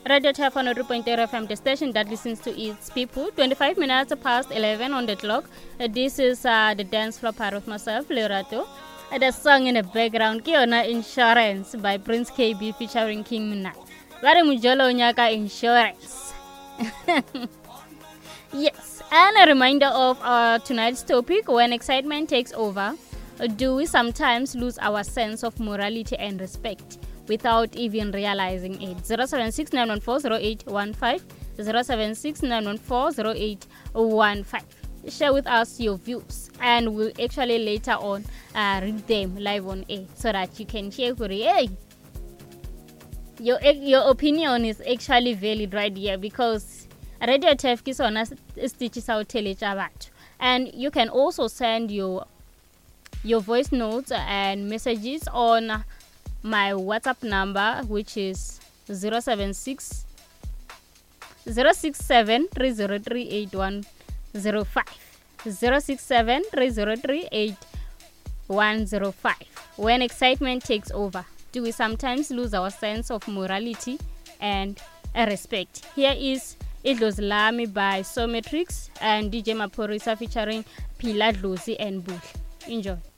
Radio Tef on 3.0 FM, the station that listens to its people. 25 minutes past 11 on the clock. This is the dance floor part of myself, Lerato. The song in the background, Kiona Insurance by Prince KB featuring King Minaj. Very mujolo nyaka insurance. Yes, and a reminder of tonight's topic: when excitement takes over, do we sometimes lose our sense of morality and respect without even realizing it? 076-914-0815, 076-914-0815. Share with us your views, and we'll actually later on read them live on air so that you can share with hey, your opinion is actually valid right here, because Radio Tef Kisona stitches out telechabat. And you can also send your voice notes and messages on my WhatsApp number, which is 076 067 303 8105. 067 303 8105. When excitement takes over, do we sometimes lose our sense of morality and respect? Here is Idlozlami by Sometrix and DJ Maporisa featuring Pilar Dlozi and Bull. Enjoy.